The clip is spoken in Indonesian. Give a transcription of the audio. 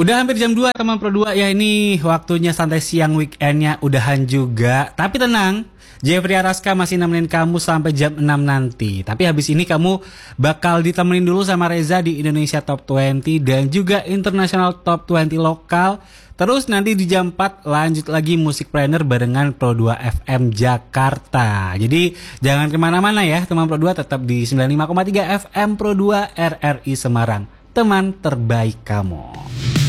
Udah hampir jam 2 teman Pro 2 ya, ini waktunya santai siang, weekendnya udahan juga. Tapi tenang, Jeffrey Araska masih nemenin kamu sampai jam 6 nanti. Tapi habis ini kamu bakal ditemenin dulu sama Reza di Indonesia Top 20 dan juga International Top 20 lokal. Terus nanti di jam 4 lanjut lagi Musik Planner barengan Pro 2 FM Jakarta. Jadi jangan kemana-mana ya teman Pro 2, tetap di 95,3 FM Pro 2 RRI Semarang. Teman terbaik kamu.